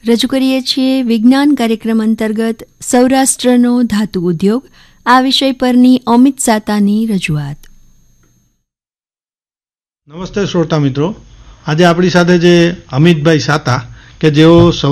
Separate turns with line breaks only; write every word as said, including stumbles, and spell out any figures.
રજૂ કરીએ છીએ વિજ્ઞાન કાર્યક્રમ અંતર્ગત સૌરાષ્ટ્રનો ધાતુ ઉદ્યોગ, આ વિષય પરની અમિત સાતાની રજૂઆત.
નમસ્તે શ્રોતા મિત્રો, આજે આપણી સાથે જે અમિતભાઈ સાતા કે જેઓ